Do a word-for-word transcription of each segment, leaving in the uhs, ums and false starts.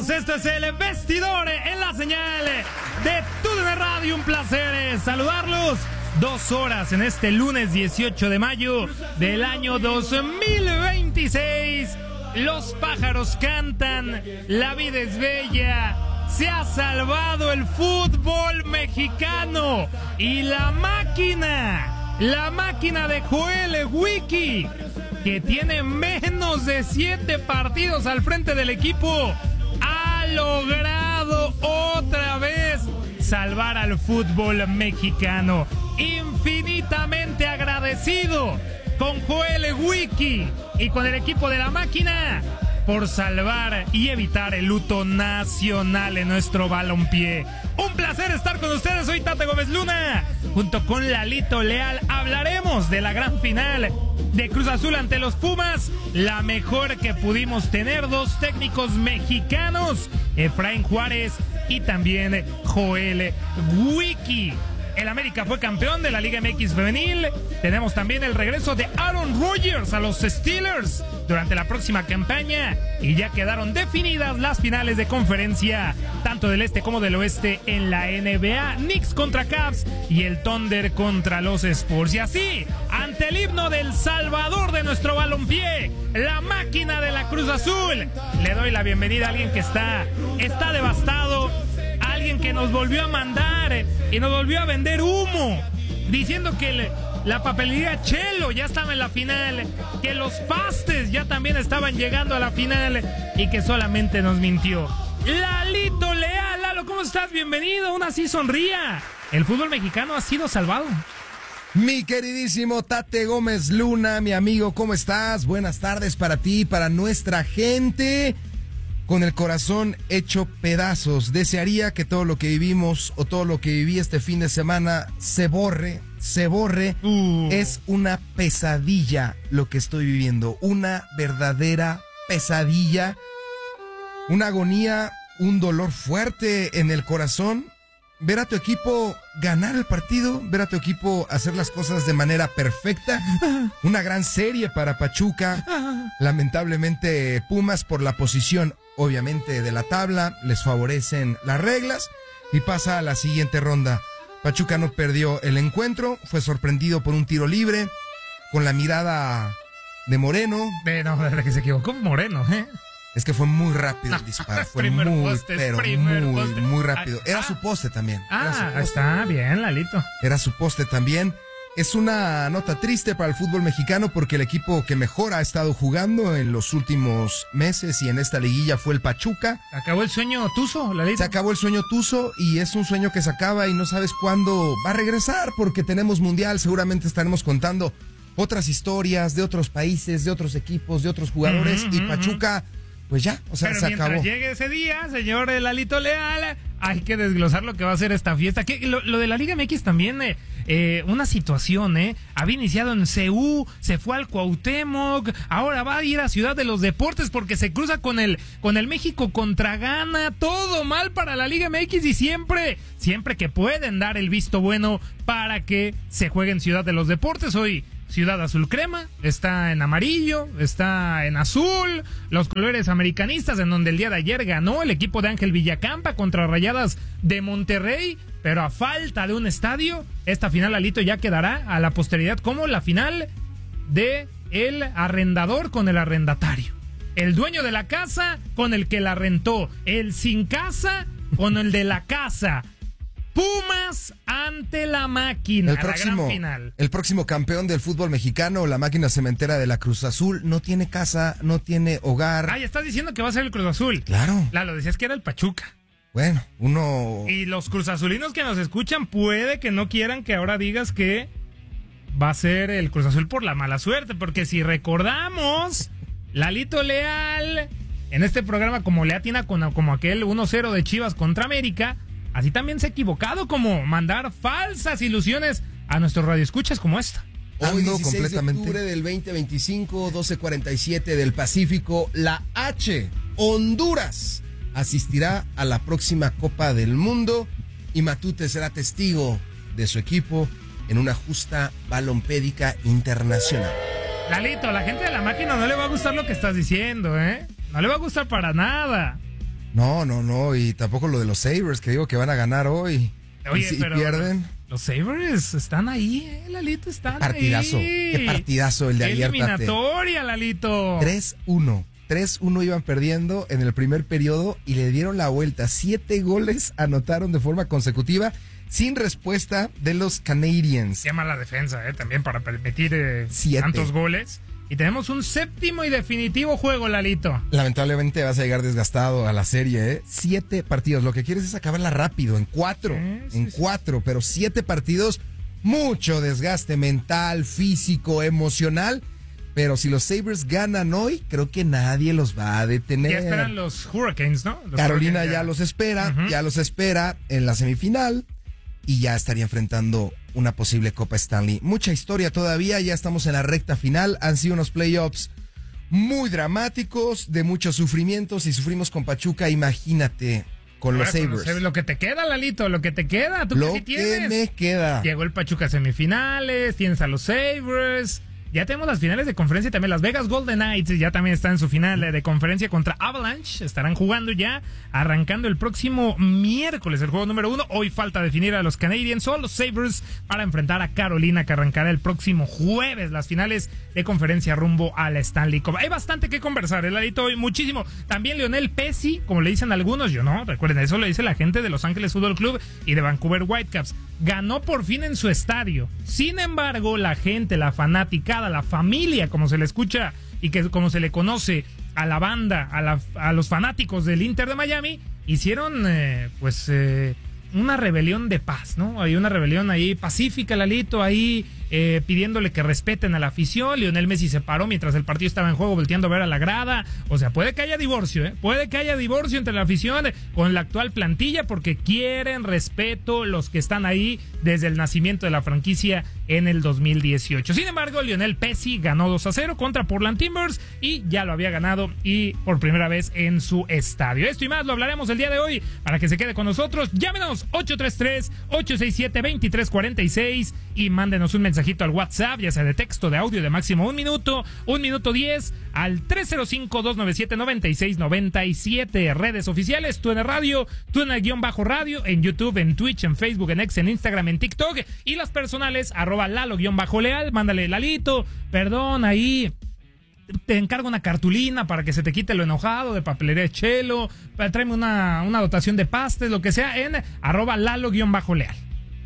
amigos, esto es el Vestidor en la señal de T U D N Radio. Un placer saludarlos. Dos horas en este lunes dieciocho de mayo del año dos mil veintiséis. Los pájaros cantan, la vida es bella, se ha salvado el fútbol mexicano y la máquina, la máquina de Joel Wiki, que tiene menos de siete partidos al frente del equipo, ha logrado otra vez salvar al fútbol mexicano. Infinitamente agradecido con Joel Wiki y con el equipo de la máquina por salvar y evitar el luto nacional en nuestro balompié. Un placer estar con ustedes. Soy Tate Gómez Luna. Junto con Lalito Leal hablaremos de la gran final de Cruz Azul ante los Pumas, la mejor que pudimos tener. Dos técnicos mexicanos, Efraín Juárez y también Joel Wiki. El América fue campeón de la Liga M X femenil. Tenemos también el regreso de Aaron Rodgers a los Steelers durante la próxima campaña. Y ya quedaron definidas las finales de conferencia, tanto del este como del oeste en la N B A. Knicks contra Cavs y el Thunder contra los Spurs. Y así, ante el himno del salvador de nuestro balompié, la máquina de la Cruz Azul, le doy la bienvenida a alguien que está, está devastado. Alguien que nos volvió a mandar y nos volvió a vender humo, diciendo que el, la papelería Chelo ya estaba en la final, que los pastes ya también estaban llegando a la final y que solamente nos mintió. Lalito Leal, Lalo, ¿cómo estás? Bienvenido, aún así sonría. El fútbol mexicano ha sido salvado. Mi queridísimo Tate Gómez Luna, mi amigo, ¿cómo estás? Buenas tardes para ti, para nuestra gente. Con el corazón hecho pedazos, desearía que todo lo que vivimos o todo lo que viví este fin de semana se borre, se borre. Uh. Es una pesadilla lo que estoy viviendo, una verdadera pesadilla, una agonía, un dolor fuerte en el corazón. Ver a tu equipo ganar el partido, ver a tu equipo hacer las cosas de manera perfecta. Una gran serie para Pachuca. Lamentablemente Pumas, por la posición obviamente de la tabla, les favorecen las reglas y pasa a la siguiente ronda. Pachuca no perdió el encuentro, fue sorprendido por un tiro libre con la mirada de Moreno. Eh, no, de que se equivocó Moreno, ¿eh? Es que fue muy rápido el disparo, fue muy, poste, pero muy, poste. muy rápido. Era ah, su poste también. Ah, poste. Está bien, Lalito. Era su poste también. Es una nota triste para el fútbol mexicano porque el equipo que mejor ha estado jugando en los últimos meses y en esta liguilla fue el Pachuca. Acabó el sueño tuzo, Lalito. Se acabó el sueño tuzo y es un sueño que se acaba y no sabes cuándo va a regresar porque tenemos mundial. Seguramente estaremos contando otras historias de otros países, de otros equipos, de otros jugadores. Uh-huh, y Pachuca... Pues ya, o sea, pero se mientras acabó. Llegue ese día, señor Lalito Leal, hay que desglosar lo que va a ser esta fiesta. Que lo, lo de la Liga M X también, eh, eh, una situación, ¿eh? Había iniciado en C U, se fue al Cuauhtémoc, ahora va a ir a Ciudad de los Deportes porque se cruza con el, con el México contra Ghana. Todo mal para la Liga M X y siempre, siempre que pueden dar el visto bueno para que se juegue en Ciudad de los Deportes. Hoy Ciudad Azul Crema, está en amarillo, está en azul, los colores americanistas, en donde el día de ayer ganó el equipo de Ángel Villacampa contra Rayadas de Monterrey, pero a falta de un estadio, esta final, Alito, ya quedará a la posteridad como la final de el arrendador con el arrendatario, el dueño de la casa con el que la rentó, el sin casa con el de la casa. Pumas ante la máquina, el próximo, la gran final. El próximo campeón del fútbol mexicano, la máquina cementera de la Cruz Azul, no tiene casa, no tiene hogar. Ah, ya estás diciendo que va a ser el Cruz Azul. Claro. Lalo, decías que era el Pachuca. Bueno, uno... Y los Cruz Azulinos que nos escuchan puede que no quieran que ahora digas que va a ser el Cruz Azul por la mala suerte, porque si recordamos, Lalito Leal, en este programa como le atina con, como aquel uno cero de Chivas contra América, así también se ha equivocado como mandar falsas ilusiones a nuestros radioescuchas como esta. Hoy, dieciséis de octubre del veinte veinticinco, doce cuarenta y siete del Pacífico, la H, Honduras, asistirá a la próxima Copa del Mundo y Matute será testigo de su equipo en una justa balompédica internacional. Lalito, a la gente de la máquina no le va a gustar lo que estás diciendo, ¿eh? No le va a gustar para nada. No, no, no, y tampoco lo de los Sabres, que digo que van a ganar hoy. Oye, y si pero pierden... Los Sabres están ahí, eh, Lalito, están partidazo, ahí. Qué partidazo el de ayer, Tate. Eliminatoria, Lalito. tres uno. tres uno iban perdiendo en el primer periodo y le dieron la vuelta. Siete goles anotaron de forma consecutiva sin respuesta de los Canadiens. Qué mala defensa, eh, también para permitir eh, Siete. tantos goles. Y tenemos un séptimo y definitivo juego, Lalito. Lamentablemente vas a llegar desgastado a la serie, ¿eh? Siete partidos. Lo que quieres es acabarla rápido, en cuatro. Sí, sí, en sí. cuatro, pero siete partidos, mucho desgaste mental, físico, emocional. Pero si los Sabres ganan hoy, creo que nadie los va a detener. Ya esperan los Hurricanes, ¿no? Los Carolina Hurricanes ya los espera, Uh-huh. ya los espera en la semifinal y ya estaría enfrentando una posible Copa Stanley. Mucha historia todavía, ya estamos en la recta final, han sido unos playoffs muy dramáticos, de muchos sufrimientos, y sufrimos con Pachuca, imagínate, con Ahora, los con Sabres. Sabres, Lo que te queda, Lalito, lo que te queda. ¿Tú Lo qué sí que tienes? me queda. Llegó el Pachuca a semifinales, tienes a los Sabres. Ya tenemos las finales de conferencia también. Las Vegas Golden Knights ya también están en su final de conferencia contra Avalanche. Estarán jugando ya, arrancando el próximo miércoles el juego número uno. Hoy falta definir a los Canadiens o a los Sabres para enfrentar a Carolina, que arrancará el próximo jueves las finales de conferencia rumbo a la Stanley Cup. Hay bastante que conversar, el Ladito, hoy muchísimo. También Lionel Pesci, como le dicen algunos, yo no, recuerden, eso lo dice la gente de Los Ángeles Fútbol Club y de Vancouver Whitecaps. Ganó por fin en su estadio. Sin embargo, la gente, la fanaticada, la familia, como se le escucha y que como se le conoce a la banda, a, la, a los fanáticos del Inter de Miami, hicieron eh, pues eh, una rebelión de paz, ¿no? Hay una rebelión ahí pacífica, Lalito, ahí eh, pidiéndole que respeten a la afición. Lionel Messi se paró mientras el partido estaba en juego volteando a ver a la grada. O sea, puede que haya divorcio, ¿eh? Puede que haya divorcio entre la afición con la actual plantilla porque quieren respeto los que están ahí desde el nacimiento de la franquicia en el dos mil dieciocho. Sin embargo, Lionel Pesci ganó dos a cero contra Portland Timbers y ya lo había ganado y por primera vez en su estadio. Esto y más lo hablaremos el día de hoy para que se quede con nosotros. Llámenos ocho tres tres, ocho seis siete, dos tres cuatro seis y mándenos un mensajito al WhatsApp, ya sea de texto, de audio de máximo un minuto, un minuto diez al tres cero cinco, dos nueve siete, nueve seis nueve siete. Redes oficiales, TUDN Radio, TUDN guión bajo radio, en YouTube, en Twitch, en Facebook, en X, en Instagram, en TikTok, y las personales, arroba Lalo guión bajo leal. Mándale, Lalito, perdón, ahí te encargo una cartulina para que se te quite lo enojado, de papelería de Chelo, tráeme una, una dotación de pastes, lo que sea, en arroba Lalo-leal.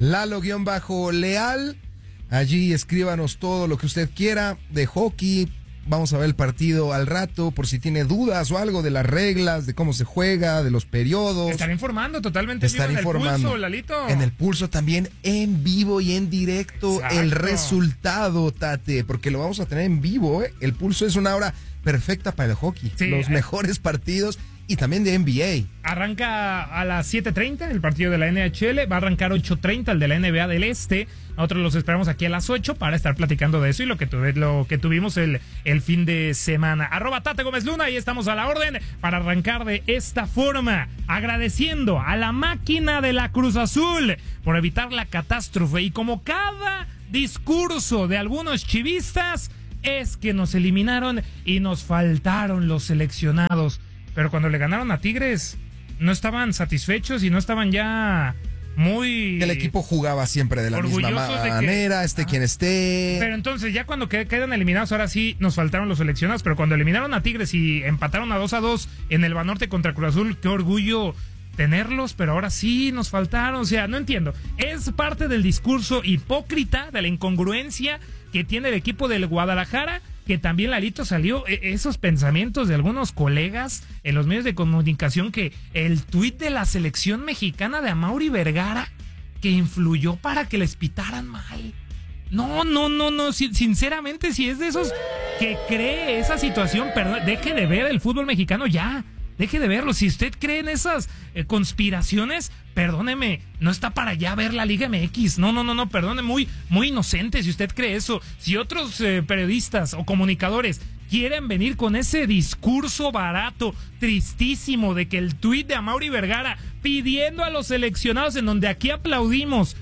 Lalo-leal, allí escríbanos todo lo que usted quiera de hockey. Vamos a ver el partido al rato, por si tiene dudas o algo de las reglas, de cómo se juega, de los periodos. Estar informando totalmente Estar vivo en informando. el pulso, Lalito. En el pulso también, en vivo y en directo, Exacto. el resultado, Tate, porque lo vamos a tener en vivo, ¿eh? El pulso es una hora perfecta para el hockey. Sí, los eh. mejores partidos y también de N B A. Arranca a las siete treinta el partido de la N H L, va a arrancar ocho treinta el de la N B A del Este. Nosotros los esperamos aquí a las ocho para estar platicando de eso y lo que, tuve, lo que tuvimos el, el fin de semana. Arroba Tate Gómez Luna y estamos a la orden para arrancar de esta forma, agradeciendo a la máquina de la Cruz Azul por evitar la catástrofe. Y como cada discurso de algunos chivistas, es que nos eliminaron y nos faltaron los seleccionados. Pero cuando le ganaron a Tigres, no estaban satisfechos y no estaban ya muy... El equipo jugaba siempre de la misma manera, esté quien esté. Pero entonces, ya cuando quedan eliminados, ahora sí nos faltaron los seleccionados. Pero cuando eliminaron a Tigres y empataron a dos a dos en el Banorte contra Cruz Azul, qué orgullo tenerlos, pero ahora sí nos faltaron. O sea, no entiendo. Es parte del discurso hipócrita, de la incongruencia que tiene el equipo del Guadalajara, que también, Lalito, salió esos pensamientos de algunos colegas en los medios de comunicación, que el tuit de la selección mexicana de Amaury Vergara, que influyó para que les pitaran mal. No, no, no, no, sinceramente, si es de esos que cree esa situación, perdón, deje de ver el fútbol mexicano ya. Deje de verlo. Si usted cree en esas eh, conspiraciones, perdóneme, no está para allá ver la Liga M X. No, no, no, no, perdone, muy, muy inocente si usted cree eso. Si otros eh, periodistas o comunicadores quieren venir con ese discurso barato, tristísimo, de que el tuit de Amaury Vergara pidiendo a los seleccionados, en donde aquí aplaudimos,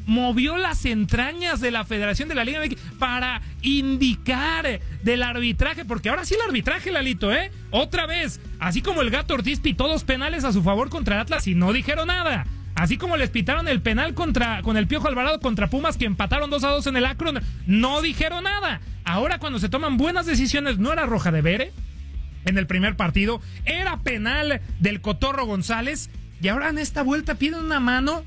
movió las entrañas de la Federación de la Liga M X para indicar del arbitraje, porque ahora sí el arbitraje, Lalito, ¿eh? Otra vez, así como el Gato Ortiz pitó dos penales a su favor contra el Atlas y no dijeron nada. Así como les pitaron el penal contra con el Piojo Alvarado contra Pumas, que empataron dos a dos en el Akron, no dijeron nada. Ahora cuando se toman buenas decisiones, no era roja de Bere en el primer partido, era penal del Cotorro González, y ahora en esta vuelta piden una mano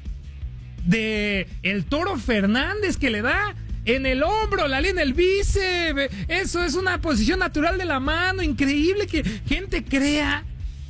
de el Toro Fernández que le da en el hombro, la en el bíceps. Eso es una posición natural de la mano. Increíble que gente crea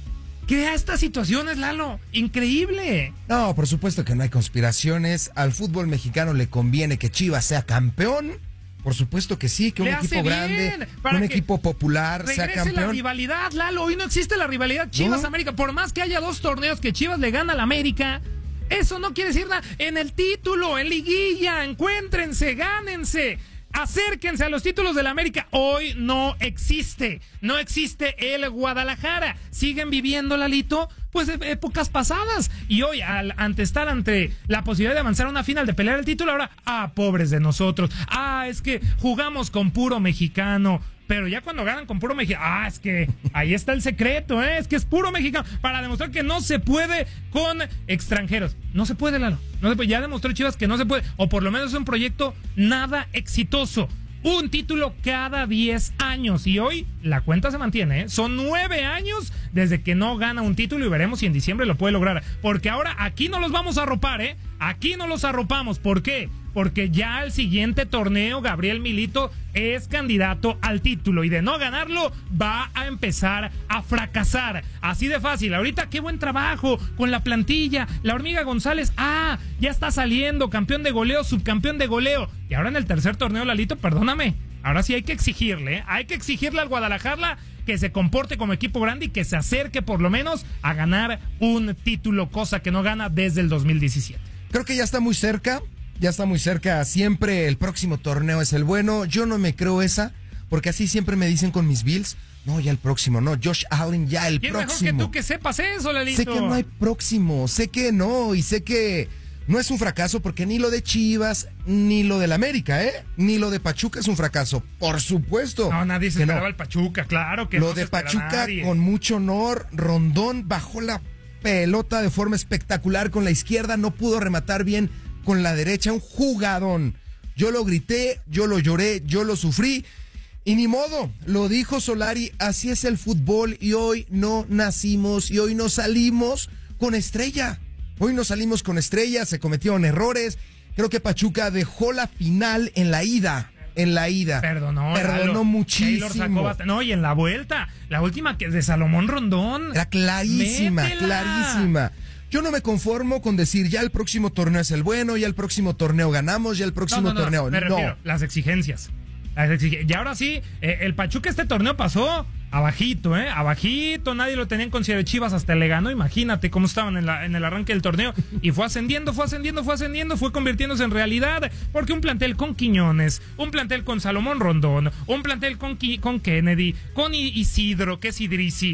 Crea estas situaciones, Lalo. Increíble. No, por supuesto que no hay conspiraciones. Al fútbol mexicano le conviene que Chivas sea campeón. Por supuesto que sí, que un equipo grande, un equipo popular sea campeón. Regrese la rivalidad, Lalo. Hoy no existe la rivalidad Chivas-América. Por más que haya dos torneos que Chivas le gana al América, eso no quiere decir nada. En el título, en liguilla, encuéntrense, gánense. Acérquense a los títulos del América. Hoy no existe, no existe el Guadalajara. Siguen viviendo, Lalito, pues épocas pasadas. Y hoy, al ante estar ante la posibilidad de avanzar a una final, de pelear el título, ahora, ah, pobres de nosotros. Ah, es que jugamos con puro mexicano. Pero ya cuando ganan con puro mexicano, ah, es que ahí está el secreto, ¿eh? Es que es puro mexicano, para demostrar que no se puede con extranjeros. No se puede, Lalo. No se puede. Ya demostró Chivas que no se puede, o por lo menos es un proyecto nada exitoso. Un título cada diez años, y hoy la cuenta se mantiene, ¿eh? Son nueve años desde que no gana un título, y veremos si en diciembre lo puede lograr. Porque ahora aquí no los vamos a arropar, ¿eh? Aquí no los arropamos. ¿Por qué? Porque ya el siguiente torneo Gabriel Milito es candidato al título, y de no ganarlo va a empezar a fracasar. Así de fácil. Ahorita qué buen trabajo con la plantilla. La Hormiga González, ah, ya está saliendo campeón de goleo, subcampeón de goleo. Y ahora en el tercer torneo, Lalito, perdóname, ahora sí hay que exigirle, ¿eh? Hay que exigirle al Guadalajara que se comporte como equipo grande y que se acerque por lo menos a ganar un título, cosa que no gana desde el dos mil diecisiete. Creo que ya está muy cerca. Ya está muy cerca, siempre el próximo torneo es el bueno. Yo no me creo esa, porque así siempre me dicen con mis Bills. No, ya el próximo, no, Josh Allen, ya el ¿Quién próximo. mejor que tú que sepas eso, Lalito? Sé que no hay próximo, sé que no, y sé que no es un fracaso, porque ni lo de Chivas, ni lo del América, ¿eh? Ni lo de Pachuca es un fracaso, por supuesto. No, nadie se esperaba el Pachuca, claro que no. Lo de Pachuca, con mucho honor, Rondón bajó la pelota de forma espectacular con la izquierda, no pudo rematar bien con la derecha, un jugadón. Yo lo grité, yo lo lloré, yo lo sufrí, y ni modo, lo dijo Solari, así es el fútbol, y hoy no nacimos, y hoy no salimos con estrella. Hoy no salimos con estrella, se cometieron errores. Creo que Pachuca dejó la final en la ida. En la ida. Perdonó. Perdonó Lalo. muchísimo. Sacó bastante. No, y en la vuelta, la última que es de Salomón Rondón. Era clarísima, Métela. clarísima. Yo no me conformo con decir ya el próximo torneo es el bueno, ya el próximo torneo ganamos, ya el próximo no, no, no, torneo. Me no. refiero, las exigencias. Las exig- y ahora sí, eh, el Pachuca este torneo pasó abajito, ¿eh? Abajito, nadie lo tenía en consideración. Chivas hasta le ganó, imagínate cómo estaban en, la, en el arranque del torneo. Y fue ascendiendo, fue ascendiendo, fue ascendiendo, fue convirtiéndose en realidad. Porque un plantel con Quiñones, un plantel con Salomón Rondón, un plantel con, con Kennedy, con Isidro, que es Idrisi.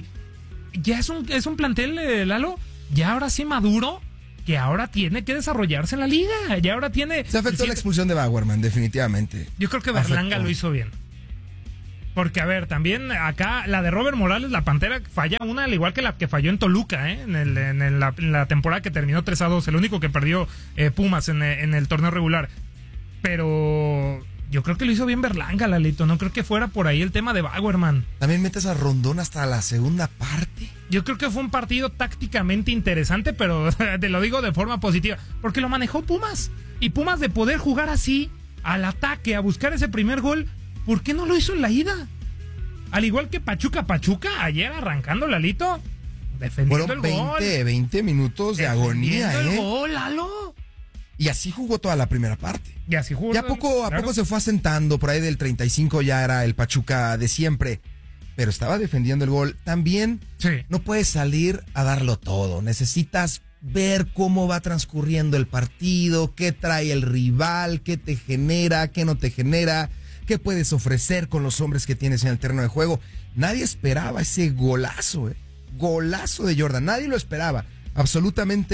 Ya es un, es un plantel, eh, Lalo, ya ahora sí maduro, que ahora tiene que desarrollarse en la liga. Ya ahora tiene... Se afectó la expulsión de Bauerman, definitivamente. Yo creo que Berlanga lo hizo bien. Porque, a ver, también acá la de Robert Morales, la Pantera, falla una al igual que la que falló en Toluca, ¿eh? En, el, en, el, la, en la temporada que terminó tres a dos, el único que perdió eh, Pumas en, en el torneo regular. Pero yo creo que lo hizo bien Berlanga, Lalito. No creo que fuera por ahí el tema de Bauerman. También metes a Rondón hasta la segunda parte. Yo creo que fue un partido tácticamente interesante, pero te lo digo de forma positiva, porque lo manejó Pumas. Y Pumas, de poder jugar así, al ataque, a buscar ese primer gol, ¿por qué no lo hizo en la ida? Al igual que Pachuca, Pachuca, ayer arrancando, Lalito, defendiendo Fueron el gol. veinte, veinte minutos de agonía, el ¿eh? gol, Lalo. Y así jugó toda la primera parte. Y así jugó. Ya poco a claro. poco se fue asentando, por ahí del treinta y cinco ya era el Pachuca de siempre. Pero estaba defendiendo el gol. También sí. No puedes salir a darlo todo. Necesitas ver cómo va transcurriendo el partido, qué trae el rival, qué te genera, qué no te genera, qué puedes ofrecer con los hombres que tienes en el terreno de juego. Nadie esperaba ese golazo, eh. Golazo de Jordan. Nadie lo esperaba. Absolutamente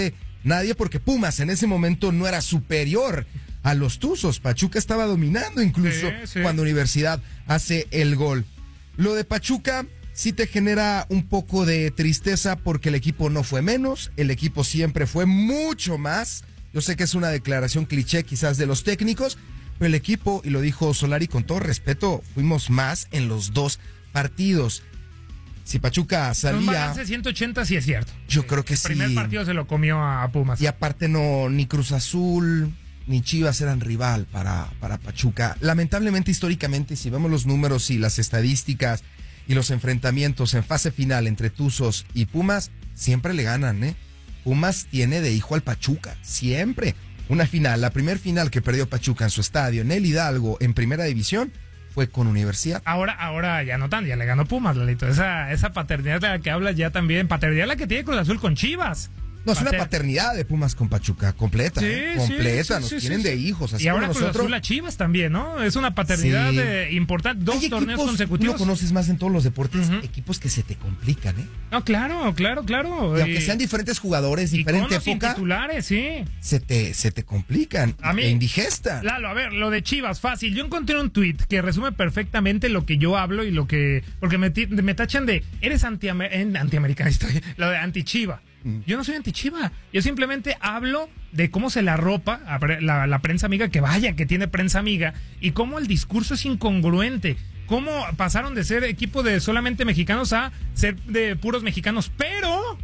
Nadie, porque Pumas en ese momento no era superior a los Tuzos. Pachuca estaba dominando incluso sí, sí. cuando Universidad hace el gol. Lo de Pachuca sí te genera un poco de tristeza porque el equipo no fue menos, el equipo siempre fue mucho más. Yo sé que es una declaración cliché quizás de los técnicos, pero el equipo, y lo dijo Solari con todo respeto, fuimos más en los dos partidos. Si Pachuca salía... Un balance ciento ochenta sí es cierto. Yo sí. creo que el sí. El primer partido se lo comió a Pumas. Y aparte no, ni Cruz Azul ni Chivas eran rival para, para Pachuca. Lamentablemente, históricamente, si vemos los números y las estadísticas y los enfrentamientos en fase final entre Tuzos y Pumas, siempre le ganan, ¿eh? Pumas tiene de hijo al Pachuca, siempre. Una final, la primer final que perdió Pachuca en su estadio, en el Hidalgo, en primera división, fue con Universidad. Ahora, ahora ya no tan, ya le ganó Pumas, Lalito. Esa, esa paternidad de la que hablas ya también, paternidad la que tiene Cruz Azul con Chivas. No, es Pater... una paternidad de Pumas con Pachuca, completa, sí, ¿eh? completa, sí, nos sí, tienen sí, de sí. hijos. Así y ahora como Cruz nosotros... Azul a Chivas también, ¿no? Es una paternidad sí. eh, importante, dos Hay torneos equipos, consecutivos. Tú lo conoces más en todos los deportes, uh-huh. equipos que se te complican, ¿eh? No, claro, claro, claro. Y aunque sean diferentes jugadores, diferente época, titulares, sí. Se te, se te complican, a mí, te indigestan. Lalo, a ver, lo de Chivas, fácil. Yo encontré un tuit que resume perfectamente lo que yo hablo y lo que... Porque me, me tachan de, eres anti-amer- antiamericanista, lo de anti-Chiva. Yo no soy anti-Chiva, yo simplemente hablo de cómo se la ropa a la, la prensa amiga, que vaya que tiene prensa amiga, y cómo el discurso es incongruente, cómo pasaron de ser equipo de solamente mexicanos a ser de puros mexicanos, pero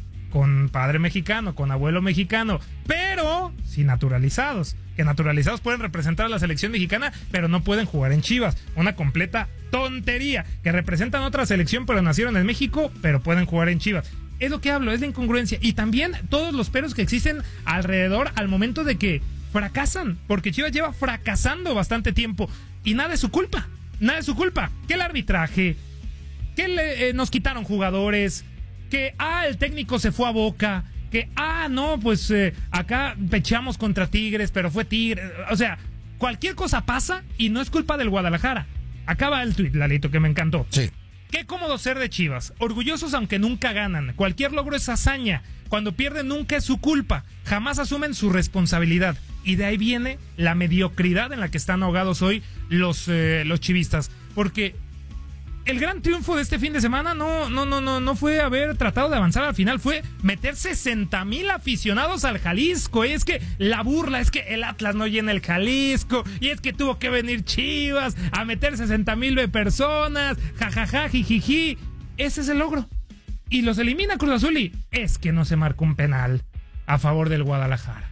con padre mexicano, con abuelo mexicano, pero sin naturalizados, que naturalizados pueden representar a la selección mexicana, pero no pueden jugar en Chivas, una completa tontería, que representan otra selección pero nacieron en México, pero pueden jugar en Chivas. Es lo que hablo, es la incongruencia. Y también todos los peros que existen alrededor al momento de que fracasan. Porque Chivas lleva fracasando bastante tiempo. Y nada es su culpa. Nada es su culpa. Que el arbitraje, que le, eh, nos quitaron jugadores, que ah, el técnico se fue a Boca, que ah, no, pues eh, acá pecheamos contra Tigres, pero fue Tigres. O sea, cualquier cosa pasa y no es culpa del Guadalajara. Acaba el tuit, Lalito, que me encantó. Sí. Qué cómodo ser de Chivas, orgullosos aunque nunca ganan, cualquier logro es hazaña, cuando pierden nunca es su culpa, jamás asumen su responsabilidad, y de ahí viene la mediocridad en la que están ahogados hoy los, eh, los chivistas, porque el gran triunfo de este fin de semana no, no, no, no, no fue haber tratado de avanzar al final, fue meter sesenta mil aficionados al Jalisco. Y es que la burla es que el Atlas no llena el Jalisco, y es que tuvo que venir Chivas a meter sesenta mil personas, jajaja, jijiji. Ese es el logro. Y los elimina Cruz Azul, y es que no se marcó un penal a favor del Guadalajara.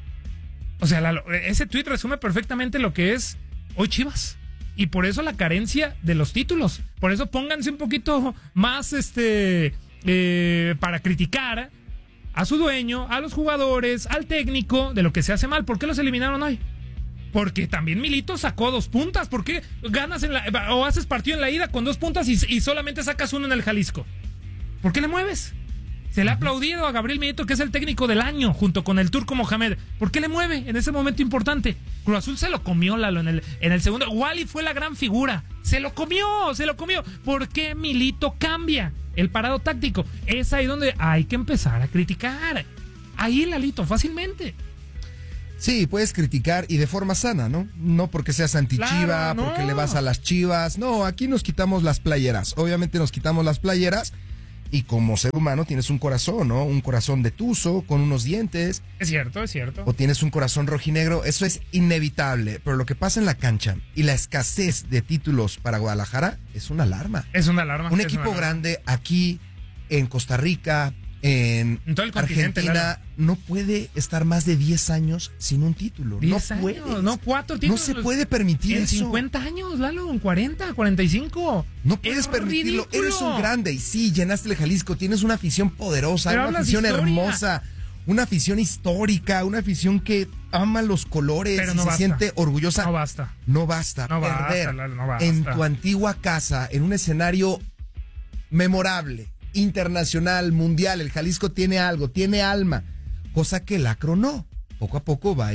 O sea, la, ese tuit resume perfectamente lo que es hoy Chivas. Y por eso la carencia de los títulos. Por eso pónganse un poquito más este eh, para criticar a su dueño, a los jugadores, al técnico, de lo que se hace mal. ¿Por qué los eliminaron hoy? Porque también Milito sacó dos puntas. ¿Por qué ganas en la, o haces partido en la ida con dos puntas y, y solamente sacas uno en el Jalisco? ¿Por qué le mueves? Se le ha aplaudido a Gabriel Milito, que es el técnico del año, junto con el Turco Mohamed. ¿Por qué le mueve en ese momento importante? Cruz Azul se lo comió, Lalo, en el, en el segundo. Wally fue la gran figura. Se lo comió, se lo comió. ¿Por qué Milito cambia el parado táctico? Es ahí donde hay que empezar a criticar. Ahí, Lalito, fácilmente. Sí, puedes criticar y de forma sana, ¿no? No porque seas anti-Chiva, claro, no. porque le vas a las Chivas. No, aquí nos quitamos las playeras. Obviamente nos quitamos las playeras. Y como ser humano tienes un corazón, ¿no? Un corazón de tuzo, con unos dientes. Es cierto, es cierto. O tienes un corazón rojinegro, eso es inevitable. Pero lo que pasa en la cancha y la escasez de títulos para Guadalajara es una alarma. Es una alarma. Un equipo grande aquí en Costa Rica, en, en todo el Argentina, claro. no puede estar más de diez años sin un título. diez no años, puede. No, cuatro títulos. No se puede permitir en eso. En cincuenta años, Lalo, en cuarenta, cuarenta y cinco. No puedes es permitirlo. Ridículo. Eres un grande. Y sí, llenaste el Jalisco. Tienes una afición poderosa, Pero una afición hermosa, una afición histórica, una afición que ama los colores Pero y no se basta. siente orgullosa. No basta. No basta. No perder basta, Lalo, no basta. en tu antigua casa, en un escenario memorable, internacional, mundial. El Jalisco tiene algo, tiene alma, cosa que el Acro no. Poco a poco va a ir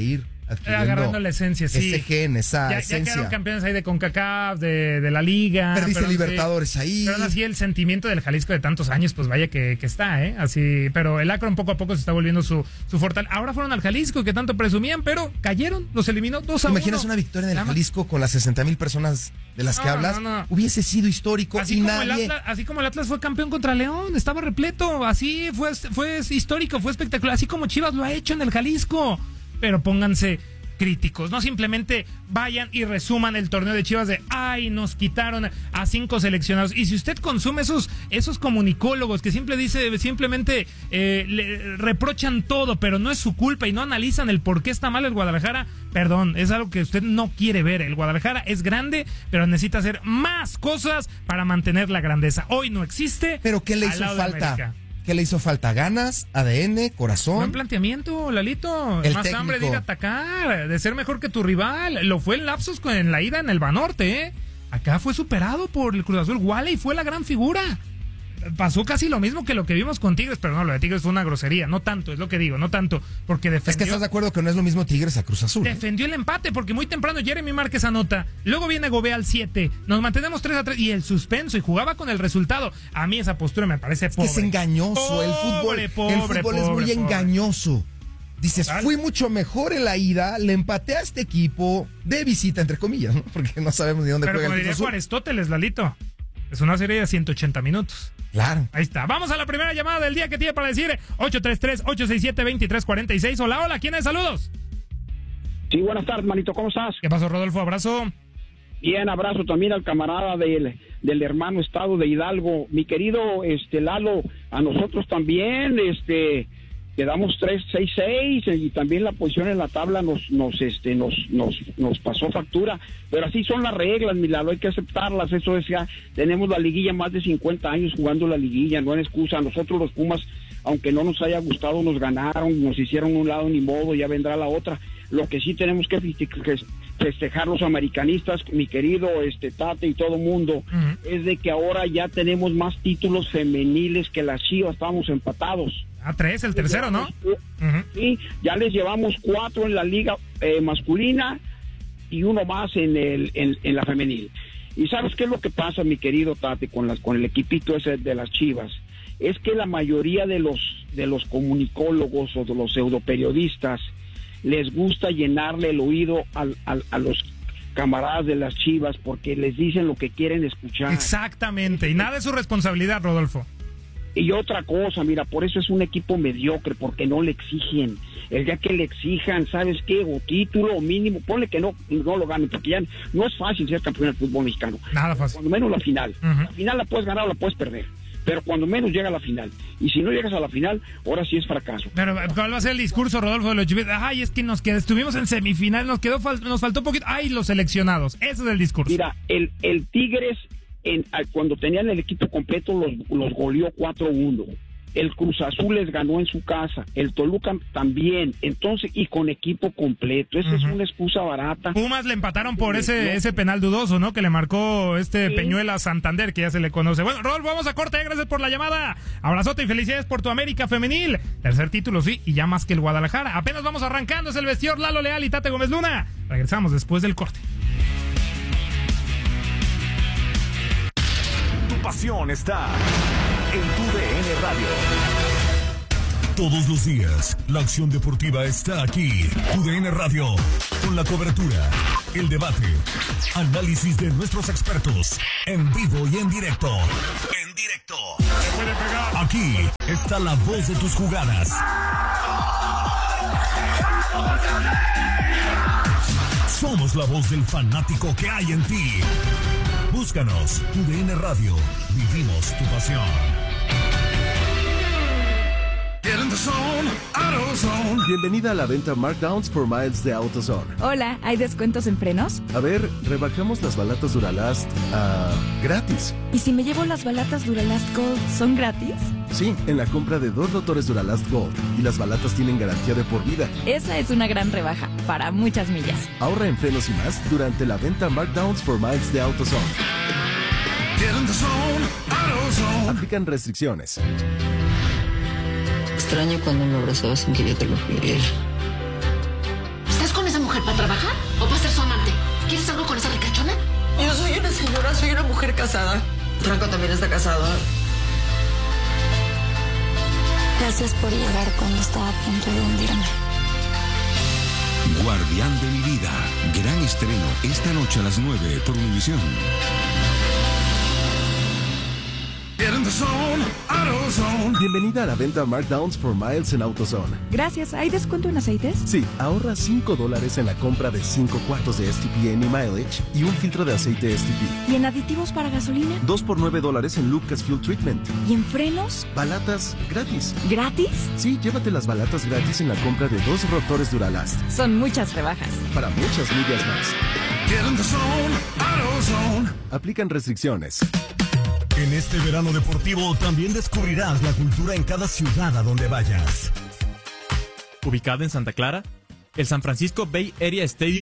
adquiriendo agarrando la esencia, sí. ese gen, esa ya, esencia. Ya quedaron campeones ahí de CONCACAF, de, de la Liga. Perdiste pero, Libertadores sí, ahí. Pero así el sentimiento del Jalisco de tantos años, pues vaya que, que está, ¿eh? Así, pero el Akron poco a poco se está volviendo su, su fortal. Ahora fueron al Jalisco, que tanto presumían, pero cayeron, los eliminó dos a uno. ¿Imaginas una victoria en el Jalisco con las sesenta mil personas de las que no, hablas? No, no. Hubiese sido histórico así y como nadie... El Atlas, así como el Atlas fue campeón contra León, estaba repleto, así fue, fue histórico, fue espectacular, así como Chivas lo ha hecho en el Jalisco. Pero pónganse críticos, no simplemente vayan y resuman el torneo de Chivas de ay, nos quitaron a cinco seleccionados. Y si usted consume esos esos comunicólogos que siempre dice, simplemente eh, le reprochan todo, pero no es su culpa y no analizan el por qué está mal el Guadalajara, perdón, es algo que usted no quiere ver. El Guadalajara es grande, pero necesita hacer más cosas para mantener la grandeza. Hoy no existe. ¿Pero qué le hizo falta? ¿Qué le hizo falta? ¿Ganas? ¿A D N? ¿Corazón? Buen planteamiento, Lalito. El Más técnico. hambre de ir a atacar, de ser mejor que tu rival. Lo fue en lapsos en la ida en el Banorte, ¿eh? Acá fue superado por el Cruz Azul. Wally fue la gran figura. Pasó casi lo mismo que lo que vimos con Tigres, pero no, lo de Tigres fue una grosería. No tanto, es lo que digo, no tanto. Porque defendió... Es que estás de acuerdo que no es lo mismo Tigres a Cruz Azul. Defendió el empate, porque muy temprano Jeremy Márquez anota. Luego viene Gobea al siete. Nos mantenemos tres a tres y el suspenso, y jugaba con el resultado. A mí esa postura me parece pobre. Es que es engañoso. Pobre, el fútbol, pobre, el fútbol pobre, es muy pobre. engañoso. Dices, ¿Tal? fui mucho mejor en la ida, le empaté a este equipo de visita, entre comillas, ¿no? Porque no sabemos ni dónde pero juega como el Cruz diría Azul. Aristóteles, Lalito, es una serie de ciento ochenta minutos. Claro. Ahí está. Vamos a la primera llamada del día que tiene para decir ocho tres tres, ocho seis siete, dos tres cuatro seis. Hola, hola, ¿quién es? Saludos. Sí, buenas tardes, manito, ¿cómo estás? ¿Qué pasó, Rodolfo? Abrazo. Bien, abrazo también al camarada del, del hermano estado de Hidalgo. Mi querido este Lalo, a nosotros también, este... quedamos tres seis seis y también la posición en la tabla nos nos este nos nos nos pasó factura, pero así son las reglas, mi Lalo, hay que aceptarlas. Eso es, ya tenemos la liguilla, más de cincuenta años jugando la liguilla, no es excusa. Nosotros los Pumas, aunque no nos haya gustado, nos ganaron, nos hicieron un lado, ni modo, ya vendrá la otra. Lo que sí tenemos que festejar los americanistas, mi querido este Tate y todo mundo, uh-huh. es de que ahora ya tenemos más títulos femeniles que las Chivas, estábamos empatados. Ah, tres, el tercero, ¿no? Sí, uh-huh. ya les llevamos cuatro en la liga eh, masculina y uno más en el en, en la femenil. ¿Y sabes qué es lo que pasa, mi querido Tate, con las con el equipito ese de las Chivas? Es que la mayoría de los de los comunicólogos o de los pseudoperiodistas les gusta llenarle el oído al, al, a los camaradas de las Chivas porque les dicen lo que quieren escuchar. Exactamente, y nada es su responsabilidad, Rodolfo. Y otra cosa, mira, por eso es un equipo mediocre, porque no le exigen. El día que le exijan, ¿sabes qué? O título o mínimo, ponle que no, no lo ganen, porque ya no es fácil ser campeón del fútbol mexicano. Nada fácil. Cuando menos la final. Uh-huh. La final la puedes ganar o la puedes perder, pero cuando menos llega a la final. Y si no llegas a la final, ahora sí es fracaso. Pero ¿cuál va a ser el discurso, Rodolfo, de los Chivas? Ay, es que nos quedó, estuvimos en semifinal, nos quedó nos faltó un poquito. Ay, los seleccionados. Ese es el discurso. Mira, el, el Tigres, en, cuando tenían el equipo completo, los, los goleó cuatro uno. El Cruz Azul les ganó en su casa, el Toluca también, entonces, y con equipo completo. Esa uh-huh. es una excusa barata. Pumas le empataron por ese ese penal dudoso, ¿no? Que le marcó este sí. Peñuela Santander, que ya se le conoce. Bueno, Rol, vamos a corte, gracias por la llamada. Abrazote y felicidades por tu América femenil. Tercer título, sí, y ya más que el Guadalajara. Apenas vamos arrancando, es el vestidor Lalo Leal y Tate Gómez Luna. Regresamos después del corte. Tu pasión está en tu D N Radio. Todos los días, la acción deportiva está aquí. Tu D N Radio, con la cobertura, el debate, análisis de nuestros expertos, en vivo y en directo. En directo. Aquí está la voz de tus jugadas. Somos la voz del fanático que hay en ti. Búscanos, Tu D N Radio. Vivimos tu pasión. Bienvenida a la venta Markdowns for Miles de AutoZone. Hola, ¿hay descuentos en frenos? A ver, rebajamos las balatas Duralast a gratis. ¿Y si me llevo las balatas Duralast Gold, son gratis? Sí, en la compra de dos rotores Duralast Gold. Y las balatas tienen garantía de por vida. Esa es una gran rebaja, para muchas millas. Ahorra en frenos y más durante la venta Markdowns for Miles de AutoZone. Aplican restricciones. Extraño cuando me abrazabas sin que yo te lo pidiera. ¿Estás con esa ¿Para trabajar o para ser su amante? ¿Quieres algo con esa ricachona? Yo soy una señora, soy una mujer casada. Franco también está casado. Gracias por llegar cuando estaba a punto de hundirme. Guardián de mi vida. Gran estreno esta noche a las nueve por Univisión. Bienvenida a la venta Markdowns for Miles en AutoZone. Gracias. ¿Hay descuento en aceites? Sí, ahorra cinco dólares en la compra de cinco cuartos de S T P Any Mileage y un filtro de aceite S T P. ¿Y en aditivos para gasolina? Dos por nueve dólares en Lucas Fuel Treatment. ¿Y en frenos? Balatas gratis. ¿Gratis? Sí, llévate las balatas gratis en la compra de dos rotores Duralast. Son muchas rebajas. Para muchas millas más. Get in the zone, AutoZone. Aplican restricciones. En este verano deportivo también descubrirás la cultura en cada ciudad a donde vayas. Ubicado en Santa Clara, el San Francisco Bay Area Stadium.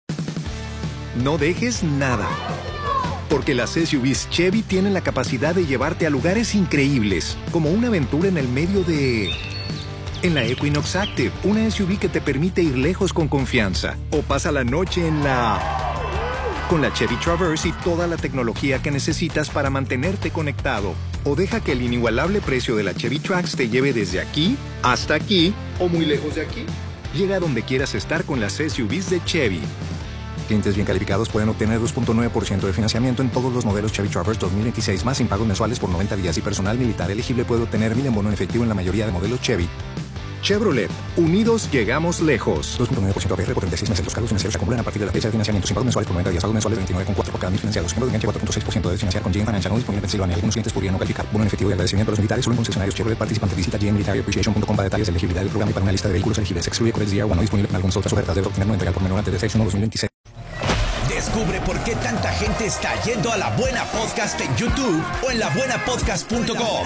No dejes nada, porque las S U Vs Chevy tienen la capacidad de llevarte a lugares increíbles, como una aventura en el medio de... En la Equinox Active, una S U V que te permite ir lejos con confianza. O pasa la noche en la... Con la Chevy Traverse y toda la tecnología que necesitas para mantenerte conectado. O deja que el inigualable precio de la Chevy Trax te lleve desde aquí hasta aquí o muy lejos de aquí. Llega a donde quieras estar con las S U Vs de Chevy. Clientes bien calificados pueden obtener dos punto nueve por ciento de financiamiento en todos los modelos Chevy Traverse dos mil veintiséis más sin pagos mensuales por noventa días y personal militar elegible puede obtener mil en bono en efectivo en la mayoría de modelos Chevy. Chevrolet, unidos llegamos lejos. dos punto nueve por ciento A P R por treinta y seis meses. Los cargos financieros se acumulan a partir de la fecha de financiamiento sin pagos mensuales por noventa días. Pagos mensuales veintinueve coma cuatro por cada mil financiados. Ejemplo de enganche cuatro punto seis por ciento de financiar con G M Financial no disponible en Pensilvania. Algunos clientes podrían no calificar. Bono en efectivo y agradecimiento a los militares solo en concesionarios Chevrolet participantes. Visita G M Military Appreciation punto com para detalles de elegibilidad del programa y para una lista de vehículos elegibles. Excluye Corex D R uno no disponible en algunas otras ofertas. Debe obtener no entregar por menor antes de seis uno dos mil veintiséis. Descubre por qué tanta gente está yendo a La Buena Podcast en YouTube o en la buena podcast punto com.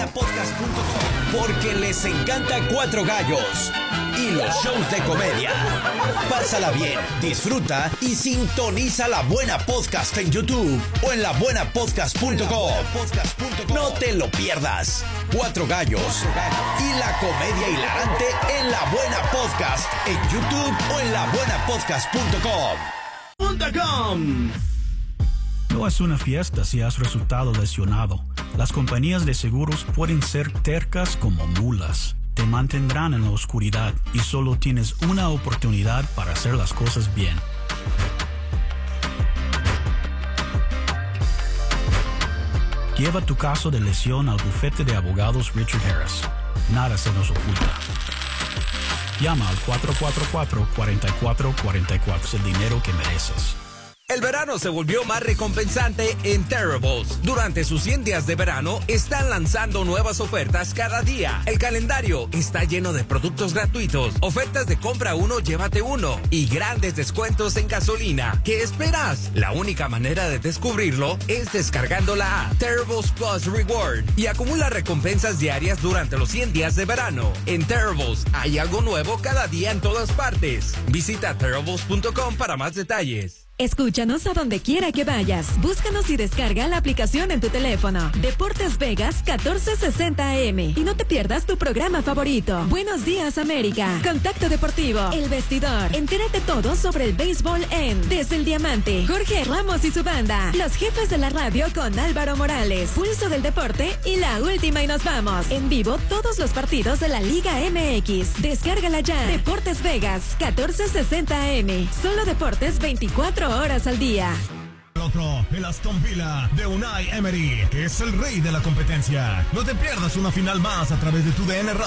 Porque les encanta Cuatro Gallos y los shows de comedia. Pásala bien, disfruta y sintoniza La Buena Podcast en YouTube o en la buena podcast punto com. No te lo pierdas. Cuatro Gallos y la comedia hilarante en La Buena Podcast en YouTube o en la buena podcast punto com. No es una fiesta si has resultado lesionado. Las compañías de seguros pueden ser tercas como mulas. Te mantendrán en la oscuridad y solo tienes una oportunidad para hacer las cosas bien. Lleva tu caso de lesión al bufete de abogados Richard Harris. Nada se nos oculta. Llama al cuatro cuatro cuatro, cuatro cuatro cuatro cuatro. Es el dinero que mereces. El verano se volvió más recompensante en Terribles. Durante sus cien días de verano, están lanzando nuevas ofertas cada día. El calendario está lleno de productos gratuitos, ofertas de compra uno, llévate uno y grandes descuentos en gasolina. ¿Qué esperas? La única manera de descubrirlo es descargando la app Terribles Plus Reward y acumula recompensas diarias durante los cien días de verano. En Terribles hay algo nuevo cada día en todas partes. Visita terribles punto com para más detalles. Escúchanos a donde quiera que vayas. Búscanos y descarga la aplicación en tu teléfono. Deportes Vegas catorce sesenta A M. Y no te pierdas tu programa favorito. Buenos días, América. Contacto Deportivo. El Vestidor. Entérate todo sobre el béisbol en Desde el Diamante. Jorge Ramos y su banda. Los jefes de la radio con Álvaro Morales. Pulso del Deporte y La Última y Nos Vamos. En vivo todos los partidos de la Liga M X. Descárgala ya. Deportes Vegas catorce sesenta A M. Solo deportes veinticuatro horas al día. El otro, el Aston Villa de Unai Emery, que es el rey de la competencia. No te pierdas una final más a través de tu D N Radio.